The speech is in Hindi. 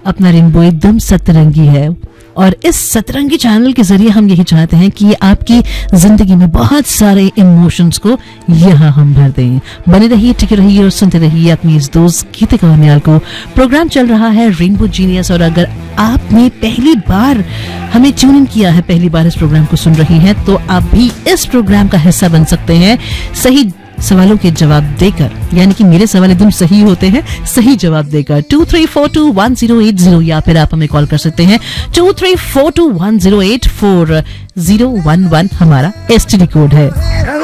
अपना रेनबो एकदम सतरंगी है और इस सतरंगी चैनल के जरिए हम यही चाहते हैं कि आपकी जिंदगी में बहुत सारे इमोशंस को यहाँ हम भर दें। बने रहिए, टिके रहिए और सुनते रहिए अपनी इस दोस्त गीतिका उनियाल को। प्रोग्राम चल रहा है रेनबो जीनियस और अगर आपने पहली बार हमें ट्यून इन किया है, पहली बार इस प्रोग्राम को सुन रही हैं, तो आप भी इस प्रोग्राम का हिस्सा बन सकते हैं सही सवालों के जवाब देकर, यानी कि मेरे सवाल एकदम सही होते हैं, सही जवाब देकर 23421080 या फिर आप हमें कॉल कर सकते हैं 2342108011 हमारा STD कोड है।